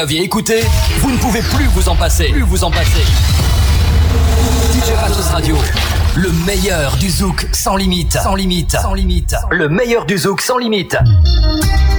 aviez écouté, vous ne pouvez plus vous en passer. DJ Patos Radio, le meilleur du zouk sans limite. Le meilleur du zouk sans limite.